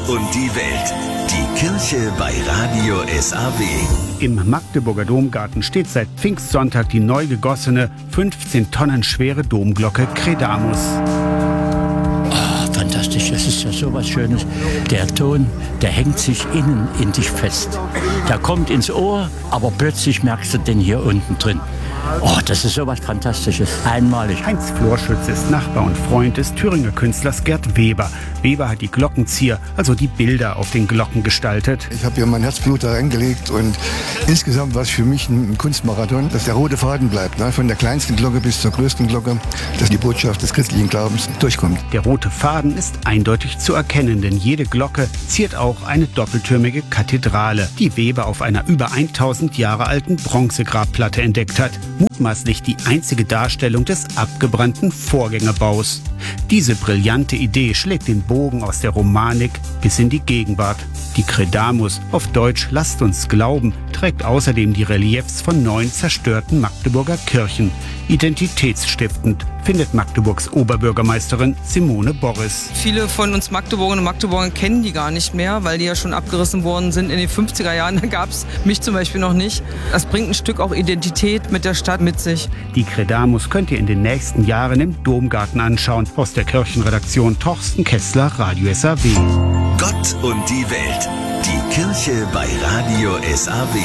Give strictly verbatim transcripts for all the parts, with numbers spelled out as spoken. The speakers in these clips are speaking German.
und die Welt. Die Kirche bei Radio S A W. Im Magdeburger Domgarten steht seit Pfingstsonntag die neu gegossene, fünfzehn Tonnen schwere Domglocke Credamus. Oh, fantastisch, das ist ja so was Schönes. Der Ton, der hängt sich innen in dich fest. Der kommt ins Ohr, aber plötzlich merkst du den hier unten drin. Oh, das ist sowas Fantastisches, einmalig. Heinz Florschütz ist Nachbar und Freund des Thüringer Künstlers Gerd Weber. Weber hat die Glockenzieher, also die Bilder auf den Glocken gestaltet. Ich habe hier mein Herzblut da reingelegt und insgesamt war es für mich ein Kunstmarathon, dass der rote Faden bleibt, ne? Von der kleinsten Glocke bis zur größten Glocke, dass die Botschaft des christlichen Glaubens durchkommt. Der rote Faden ist eindeutig zu erkennen, denn jede Glocke ziert auch eine doppeltürmige Kathedrale, die Weber auf einer über tausend Jahre alten Bronzegrabplatte entdeckt hat. Mutmaßlich die einzige Darstellung des abgebrannten Vorgängerbaus. Diese brillante Idee schlägt den Bogen aus der Romanik bis in die Gegenwart. Die Credamus, auf Deutsch Lasst uns glauben, trägt außerdem die Reliefs von neun zerstörten Magdeburger Kirchen. Identitätsstiftend, findet Magdeburgs Oberbürgermeisterin Simone Borris. Viele von uns Magdeburgerinnen und Magdeburgern kennen die gar nicht mehr, weil die ja schon abgerissen worden sind in den fünfziger Jahren. Da gab es mich zum Beispiel noch nicht. Das bringt ein Stück auch Identität mit der Stadt mit sich. Die Credamus könnt ihr in den nächsten Jahren im Domgarten anschauen. Aus der Kirchenredaktion Torsten Kessler, Radio S A W. Gott und die Welt. Die Kirche bei Radio S A W.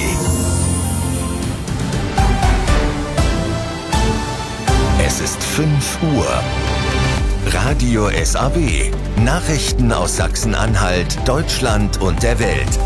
Es ist fünf Uhr. Radio S A W. Nachrichten aus Sachsen-Anhalt, Deutschland und der Welt.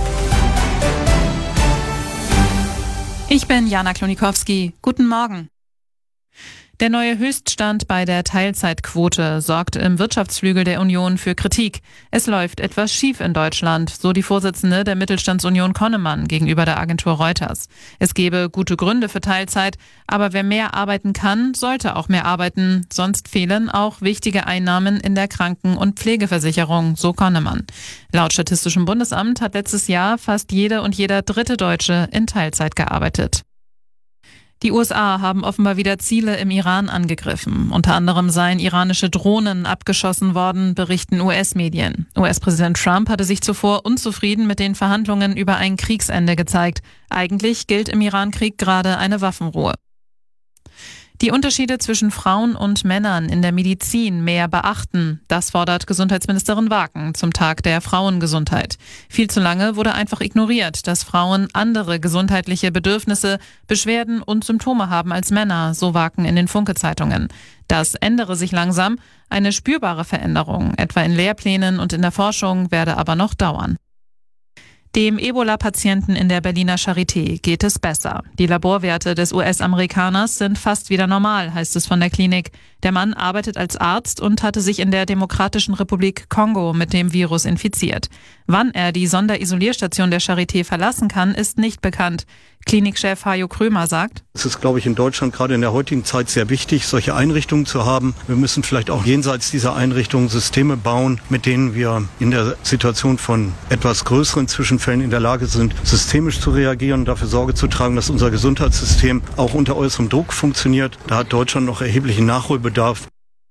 Ich bin Jana Klonikowski. Guten Morgen. Der neue Höchststand bei der Teilzeitquote sorgt im Wirtschaftsflügel der Union für Kritik. Es läuft etwas schief in Deutschland, so die Vorsitzende der Mittelstandsunion Konnemann gegenüber der Agentur Reuters. Es gebe gute Gründe für Teilzeit, aber wer mehr arbeiten kann, sollte auch mehr arbeiten. Sonst fehlen auch wichtige Einnahmen in der Kranken- und Pflegeversicherung, so Konnemann. Laut Statistischem Bundesamt hat letztes Jahr fast jede und jeder dritte Deutsche in Teilzeit gearbeitet. Die U S A haben offenbar wieder Ziele im Iran angegriffen. Unter anderem seien iranische Drohnen abgeschossen worden, berichten U S-Medien. U S-Präsident Trump hatte sich zuvor unzufrieden mit den Verhandlungen über ein Kriegsende gezeigt. Eigentlich gilt im Irankrieg gerade eine Waffenruhe. Die Unterschiede zwischen Frauen und Männern in der Medizin mehr beachten. Das fordert Gesundheitsministerin Waken zum Tag der Frauengesundheit. Viel zu lange wurde einfach ignoriert, dass Frauen andere gesundheitliche Bedürfnisse, Beschwerden und Symptome haben als Männer, so Waken in den Funke-Zeitungen. Das ändere sich langsam. Eine spürbare Veränderung, etwa in Lehrplänen und in der Forschung, werde aber noch dauern. Dem Ebola-Patienten in der Berliner Charité geht es besser. Die Laborwerte des U S-Amerikaners sind fast wieder normal, heißt es von der Klinik. Der Mann arbeitet als Arzt und hatte sich in der Demokratischen Republik Kongo mit dem Virus infiziert. Wann er die Sonderisolierstation der Charité verlassen kann, ist nicht bekannt. Klinikchef Hajo Krömer sagt: Es ist, glaube ich, in Deutschland gerade in der heutigen Zeit sehr wichtig, solche Einrichtungen zu haben. Wir müssen vielleicht auch jenseits dieser Einrichtungen Systeme bauen, mit denen wir in der Situation von etwas größeren Zwischenfällen in der Lage sind, systemisch zu reagieren und dafür Sorge zu tragen, dass unser Gesundheitssystem auch unter äußerem Druck funktioniert. Da hat Deutschland noch erheblichen Nachholbedarf.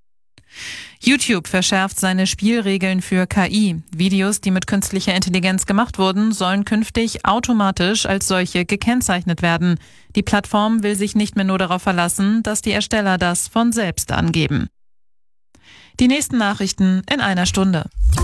YouTube verschärft seine Spielregeln für K I. Videos, die mit künstlicher Intelligenz gemacht wurden, sollen künftig automatisch als solche gekennzeichnet werden. Die Plattform will sich nicht mehr nur darauf verlassen, dass die Ersteller das von selbst angeben. Die nächsten Nachrichten in einer Stunde.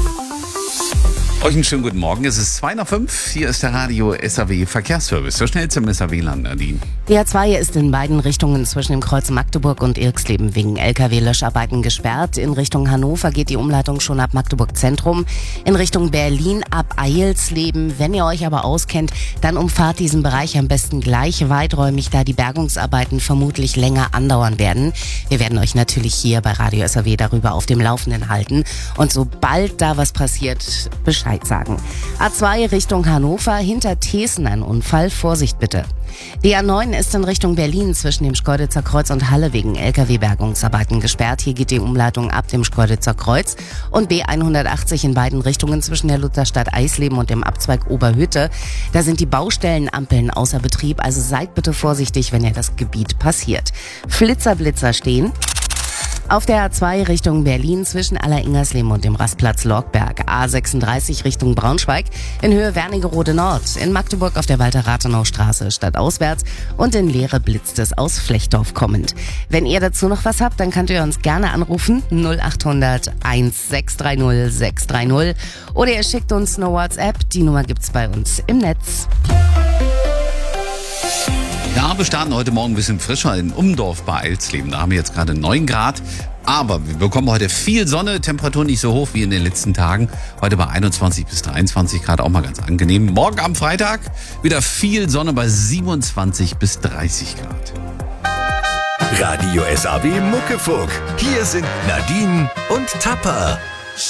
Euch einen schönen guten Morgen. Es ist zwei nach fünf. Hier ist der Radio S A W Verkehrsservice. So schnell zum S A W-Land, Nadine. Die A zwei ist in beiden Richtungen zwischen dem Kreuz Magdeburg und Irxleben wegen L K W-Löscharbeiten gesperrt. In Richtung Hannover geht die Umleitung schon ab Magdeburg Zentrum. In Richtung Berlin ab Eilsleben. Wenn ihr euch aber auskennt, dann umfahrt diesen Bereich am besten gleich weiträumig, da die Bergungsarbeiten vermutlich länger andauern werden. Wir werden euch natürlich hier bei Radio S A W darüber auf dem Laufenden halten. Und sobald da was passiert, Bescheid sagen. A zwei Richtung Hannover, hinter Thesen ein Unfall. Vorsicht bitte. Die A neun ist in Richtung Berlin zwischen dem Schkeuditzer Kreuz und Halle wegen L K W-Bergungsarbeiten gesperrt. Hier geht die Umleitung ab dem Schkeuditzer Kreuz. Und B hundertachtzig in beiden Richtungen zwischen der Lutherstadt Eisleben und dem Abzweig Oberhütte. Da sind die Baustellenampeln außer Betrieb, also seid bitte vorsichtig, wenn ihr das Gebiet passiert. Flitzer, Blitzer stehen. Auf der A zwei Richtung Berlin zwischen Aller-Ingersleben und dem Rastplatz Lorgberg. A sechsunddreißig Richtung Braunschweig in Höhe Wernigerode Nord. In Magdeburg auf der Walter-Rathenau-Straße stadtauswärts und in Leere blitzt es aus Flechtdorf kommend. Wenn ihr dazu noch was habt, dann könnt ihr uns gerne anrufen null achthundert sechs drei null sechs drei null oder ihr schickt uns eine WhatsApp. Die Nummer gibt's bei uns im Netz. Ja, wir starten heute Morgen ein bisschen frischer in Umdorf bei Eilsleben. Da haben wir jetzt gerade neun Grad. Aber wir bekommen heute viel Sonne, Temperatur nicht so hoch wie in den letzten Tagen. Heute bei einundzwanzig bis dreiundzwanzig Grad, auch mal ganz angenehm. Morgen am Freitag wieder viel Sonne bei siebenundzwanzig bis dreißig Grad. Radio S A B Muckefuck. Hier sind Nadine und Tapper.